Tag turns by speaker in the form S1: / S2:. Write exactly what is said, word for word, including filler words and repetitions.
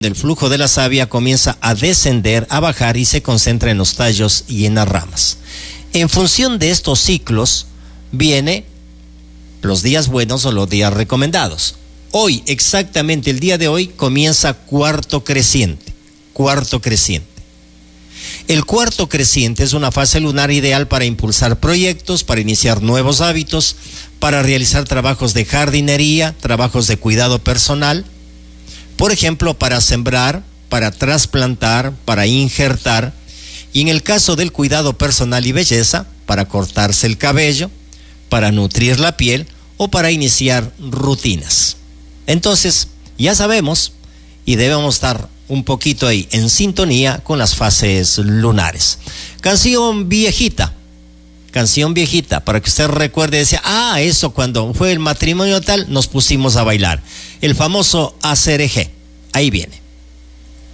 S1: El flujo de la savia comienza a descender, a bajar y se concentra en los tallos y en las ramas. En función de estos ciclos, viene los días buenos o los días recomendados. Hoy, exactamente el día de hoy, comienza cuarto creciente. Cuarto creciente. El cuarto creciente es una fase lunar ideal para impulsar proyectos, para iniciar nuevos hábitos, para realizar trabajos de jardinería, trabajos de cuidado personal. Por ejemplo, para sembrar, para trasplantar, para injertar, y en el caso del cuidado personal y belleza, para cortarse el cabello, para nutrir la piel o para iniciar rutinas. Entonces, ya sabemos, y debemos estar un poquito ahí en sintonía con las fases lunares. Canción viejita, canción viejita, para que usted recuerde, decía, ah, eso cuando fue el matrimonio tal, nos pusimos a bailar. El famoso A C R G, ahí viene.